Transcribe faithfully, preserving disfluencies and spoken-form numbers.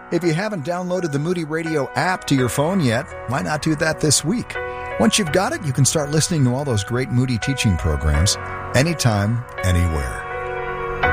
If you haven't downloaded the Moody Radio app to your phone yet, why not do that this week? Once you've got it, you can start listening to all those great Moody teaching programs anytime, anywhere.